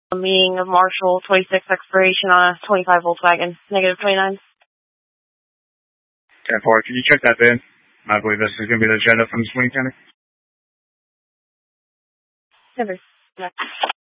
meeting of Marshall, 26 expiration on a 25 Volkswagen, negative 29. 10-4, can you check that VIN? I believe this is going to be the Jetta from Swing County. Never.